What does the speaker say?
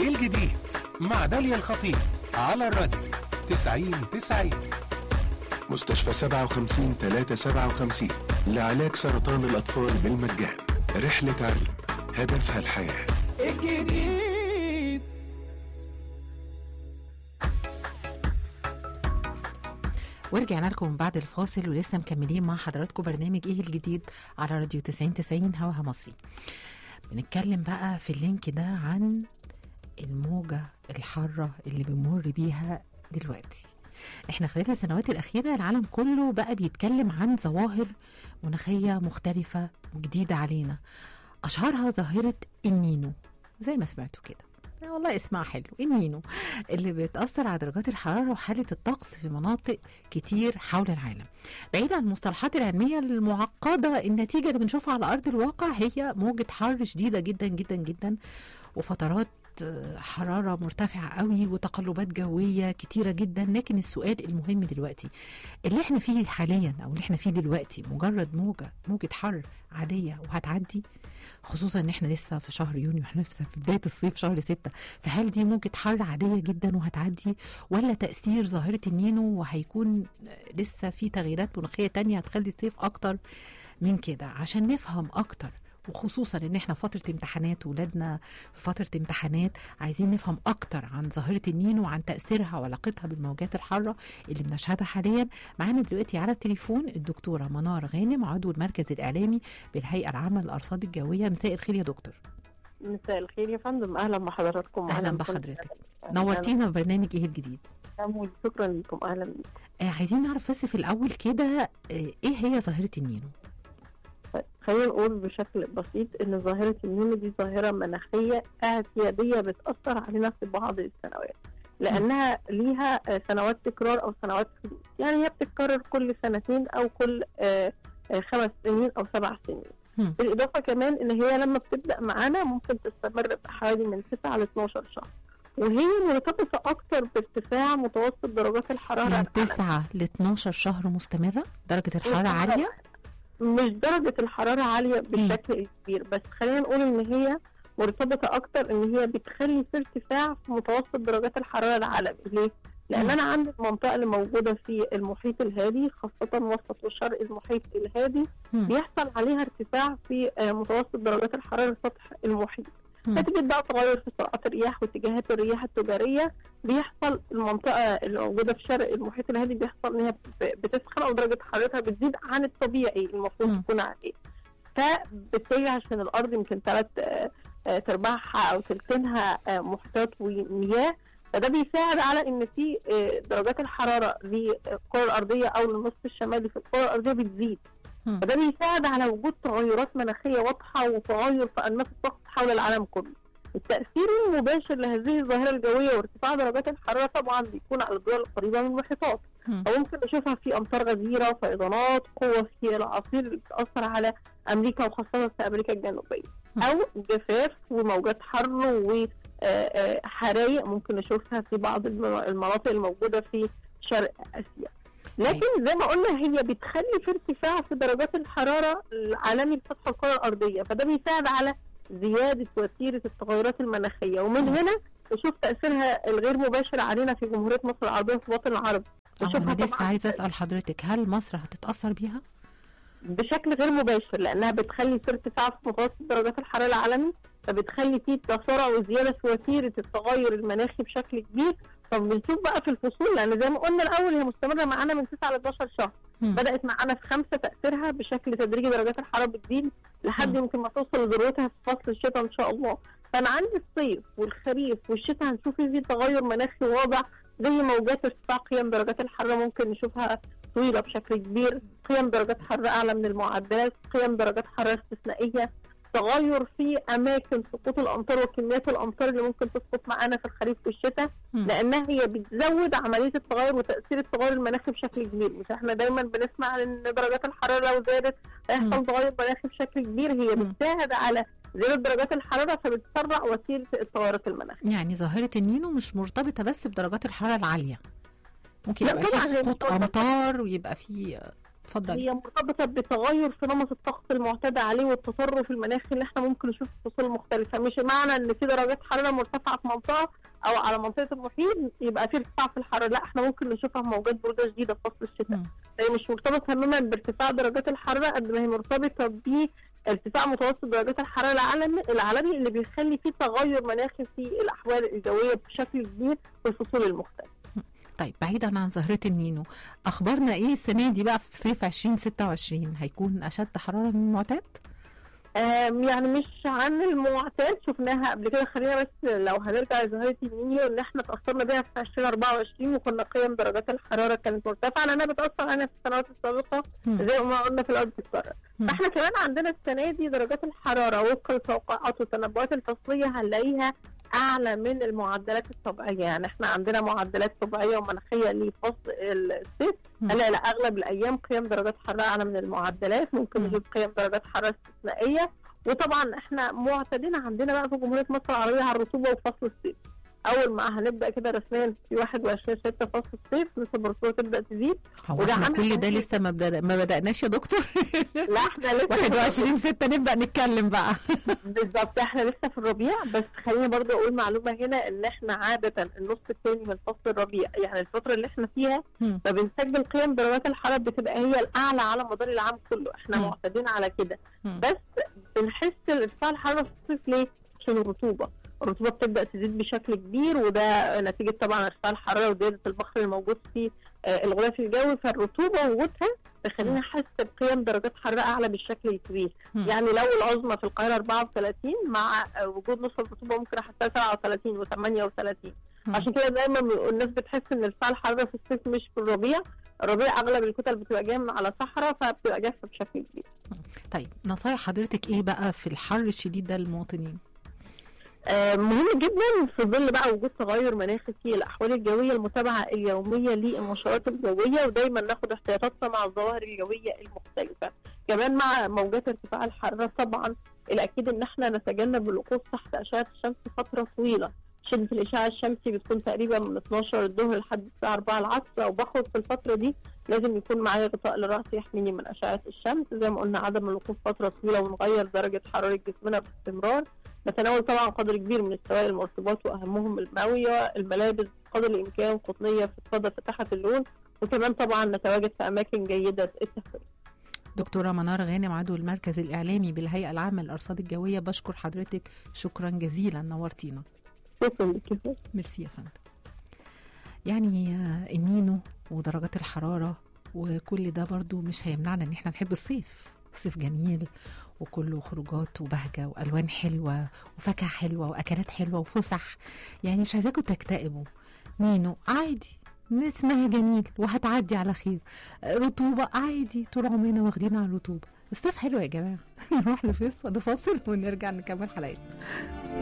الجديد مع داليا الخطيب على الراديو 90-90. مستشفى 57-357 لعلاج سرطان الأطفال بالمجان. رحلة علم هدفها الحياة. الجديد. ورجعنا لكم بعد الفاصل ولسه مكملين مع حضراتكم برنامج ايه الجديد على راديو 90-90 هواها مصري. بنتكلم بقى في اللينك ده عن الموجة الحارة اللي بنمر بيها دلوقتي. احنا خلال السنوات الأخيرة العالم كله بقى بيتكلم عن ظواهر مناخية مختلفة وجديدة علينا، أشهرها ظاهرة النينو زي ما سمعتوا كده. والله اسمها حلو، النينو اللي بتأثر على درجات الحرارة وحالة الطقس في مناطق كتير حول العالم. بعيد عن المصطلحات العلمية المعقدة، النتيجة اللي بنشوفها على أرض الواقع هي موجة حر شديدة جدا جدا جدا، وفترات حرارة مرتفعة قوي وتقلبات جوية كتيرة جدا. لكن السؤال المهم دلوقتي اللي احنا فيه حاليا او اللي احنا فيه دلوقتي مجرد موجة حر عادية وهتعدي، خصوصا ان احنا لسه في شهر يونيو، احنا لسه في بداية الصيف شهر 6. فهل دي موجة حر عادية جدا وهتعدي، ولا تأثير ظاهرة النينو وهيكون لسه في تغييرات مناخية تانية هتخلي الصيف اكتر من كده؟ عشان نفهم اكتر، وخصوصا ان احنا فترة امتحانات ولادنا في فترة امتحانات، عايزين نفهم اكتر عن ظاهرة النينو وعن تأثيرها وعلاقتها بالموجات الحارة اللي بنشهدها حاليا. معانا دلوقتي على التليفون الدكتورة منار غانم، عضو المركز الإعلامي بالهيئة العامة للأرصاد الجوية. مساء الخير يا دكتور. مساء الخير يا فندم، اهلا بحضراتكم. اهلا بحضرتك، نورتينا في برنامج ايه الجديد. شكرا لكم، اهلا بيكم. عايزين نعرف بس في الاول كده ايه هي ظاهرة النينو؟ خلينا نقول بشكل بسيط ان ظاهرة النينو دي ظاهرة مناخية اعتيادية بتأثر علينا في بعض السنوات، لانها ليها سنوات تكرار او سنوات حدوث. يعني هي بتتكرر كل سنتين او كل 5 سنين او 7 سنين. بالاضافة كمان ان هي لما بتبدأ معانا ممكن تستمر بحوالي من 9 ل 12 شهر، وهي مرتبطة اكتر بارتفاع متوسط درجات الحرارة. من 9 ل 12 شهر مستمرة درجة الحرارة عالية؟ مش درجة الحرارة عالية بشكل كبير، بس خلينا نقول ان هي مرتبطة اكتر ان هي بتخلي في ارتفاع في متوسط درجات الحرارة العالمي. ليه؟ لان انا عندي المنطقة اللي موجودة في المحيط الهادي، خاصة وسط وشرق المحيط الهادي، بيحصل عليها ارتفاع في متوسط درجات الحرارة سطح المحيط. نتيجة بقى تغير في سرعات الرياح واتجاهات الرياح التجارية، بيحصل المنطقة اللي موجودة في شرق المحيط الهادي بيحصل ان هي بتسخن او درجة حرارتها بتزيد عن الطبيعي المفروض تكون عليه. فبالتالي عشان الارض يمكن 3/4 او ثلثينها محيطات ومياه، فده بيساعد على ان في درجات الحرارة للكرة الارضية او للنصف الشمالي في الكرة الارضية بتزيد. فده بيساعد على وجود تغيرات مناخية واضحة وتغير في أنماط الطقس حول العالم كله. التأثير المباشر لهذه الظاهرة الجوية وارتفاع درجات الحرارة طبعا بيكون على الدول القريبة من المحيطات، وممكن نشوفها في أمطار غزيرة وفيضانات، قوة في الأعاصير اللي بتأثر على أمريكا وخاصة في أمريكا الجنوبية، أو جفاف وموجات حر وحرايق ممكن نشوفها في بعض المناطق الموجودة في شرق آسيا. لكن زي ما قلنا هي بتخلي في ارتفاع في درجات الحرارة العالمي لسطح الكرة الأرضية، فده بيساعد على زيادة وتيرة التغيرات المناخية، ومن هنا نشوف تأثيرها الغير مباشر علينا في جمهورية مصر العربية في الوطن العربي. أنا لسه عايزة أسأل حضرتك، هل مصر هتتأثر بيها؟ بشكل غير مباشر، لأنها بتخلي في ارتفاع في متوسط درجات الحرارة العالمي، فبتخلي فيه تسارع وزيادة في وتيرة التغير المناخي بشكل كبير. فبنشوف بقى في الفصول، لان زي ما قلنا الاول هي مستمره معانا من 9 ل 12 شهر. بدات معانا في 5 تاثيرها بشكل تدريجي، درجات الحراره بتزيد لحد يمكن ما توصل لذروتها في فصل الشتاء ان شاء الله. فانا عندي الصيف والخريف والشتاء هنشوف فيه تغير مناخي واضح، زي موجات ارتفاع قيم درجات الحراره ممكن نشوفها طويله بشكل كبير، قيم درجات حراره اعلى من المعدلات، قيم درجات حراره استثنائيه، تغير في اماكن سقوط الامطار وكميات الامطار اللي ممكن تسقط معانا في الخريف والشتاء، لانها هي بتزود عمليه التغير وتاثير التغير المناخي بشكل كبير. مش احنا دايما بنسمع ان درجات الحراره لو زادت هيحصل تغير مناخي بشكل كبير، هي بتساعد على زيادة درجات الحراره فبتسرع وتيره التغيرات المناخيه. يعني ظاهره النينو مش مرتبطه بس بدرجات الحراره العاليه، ممكن يبقى في سقوط امطار ويبقى في اتفضلي. هي مرتبطه بتغير في نمط الطقس المعتاد عليه والتصرف المناخي اللي احنا ممكن نشوفه في فصول مختلفه. مش معنى ان في درجات حراره مرتفعه في منطقه او على منطقه المحيط يبقى في ارتفاع في الحراره، لا احنا ممكن نشوفها في موجات بروده شديده في فصل الشتاء. هي مش مرتبطه تماما بارتفاع درجات الحراره قد ما هي مرتبطه بارتفاع متوسط درجات الحراره العالمي اللي بيخلي فيه تغير مناخي في الاحوال الجويه بشكل كبير في الفصول المختلفه. طيب بعيدا عن ظاهرة النينو، أخبارنا إيه السنة دي بقى في صيف 2026؟ هيكون أشد حرارة من المعتاد؟ يعني مش عن المعتاد، شفناها قبل كده. خلينا بس لو هنرجع لظاهرة النينيو اللي احنا تأثرنا بيها في 2024 وكنا قيم درجات الحرارة كانت مرتفعة لأنها بتأثر علينا في السنوات السابقة زي ما قلنا في الأرض بتتكرر. فاحنا كمان عندنا السنة دي درجات الحرارة وفق التوقعات والتنبؤات الفصلية هنلاقيها أعلى من المعدلات الطبيعية. يعني احنا عندنا معدلات طبيعية ومناخية لفصل الصيف، هنلاقي أغلب الأيام قيم درجات حرارة أعلى من المعدلات، ممكن نجيب قيم درجات حرارة استثنائية. وطبعا احنا معتادين عندنا بقى في جمهورية مصر العربية على الرطوبة وفصل الصيف. أول ما هنبدأ كده رسميا في 21/6 فصل الصيف نسبة الرطوبة تبدأ تزيد. هو احنا كل ده لسه ما بدأناش يا دكتور؟ لا احنا لسه 21/6 نبدأ نتكلم بقى. بالظبط احنا لسه في الربيع. بس خليني برضه اقول معلومه هنا ان احنا عاده النص الثاني من فصل الربيع يعني الفتره اللي احنا فيها فبنسجل قيم درجات الحراره بتبقى هي الاعلى على مدار العام كله. احنا معتادين على كده. بس بنحس ارتفاع الحراره في الصيف ليه؟ عشان الرطوبه بتبدا تزيد بشكل كبير، وده نتيجه طبعا ارتفاع الحراره وزياده البخر الموجود في الغلاف الجوي. فالرطوبه وجودها تخلينا نحس بقيم درجات حراره اعلى بالشكل الكبير. يعني لو العظمى في القاهره 34 مع وجود نصف الرطوبه ممكن احسها 37 و38. عشان كده دايما الناس بتحس ان ارتفاع الحراره في الصيف مش في الربيع. الربيع اغلب الكتل بتبقى جايه من على صحراء فبتبقى جافه بشكل كبير. طيب نصايح حضرتك ايه بقى في الحر الشديد ده للمواطنين؟ مهم جدا في ظل بقى وجود تغير مناخي في الاحوال الجويه، المتابعه اليوميه للمؤشرات الجويه ودايما ناخد احتياطاتنا مع الظواهر الجويه المختلفه. كمان مع موجات ارتفاع الحراره طبعا الاكيد ان احنا نتجنب الوقوف تحت اشعه الشمس فتره طويله. شده الاشعاع الشمسي بتكون تقريبا من 12 الظهر لحد الساعه 4 العصر، او بخرج في الفتره دي لازم يكون معايا غطاء للراس يحميني من اشعه الشمس. زي ما قلنا عدم الوقوف فتره طويله ونغير درجه حراره جسمنا باستمرار. نتناول طبعا قدر كبير من السوائل المرطبات واهمهم المائيه، الملابس قدر الامكان قطنيه فضفاضه فاتحه اللون، وكمان طبعا نتواجد في اماكن جيده التهويه. دكتورة منار غانم عضو المركز الاعلامي بالهيئه العامه للارصاد الجويه، بشكر حضرتك شكرا جزيلا، نورتينا. شكرا لك. ميرسي يا فندم. يعني النينو ودرجات الحراره وكل ده برضو مش هيمنعنا ان احنا نحب الصيف. صيف جميل وكله خروجات وبهجة وألوان حلوة وفاكهة حلوة وأكلات حلوة وفسح. يعني مش عايزاكم تكتئبوا. نينو عادي، اسمها جميل وهتعدي على خير. رطوبة عادي، طول عمرنا واخدين على الرطوبة. الصيف حلو يا جماعة. نروح لفاصل ونرجع نكمل حلقتنا.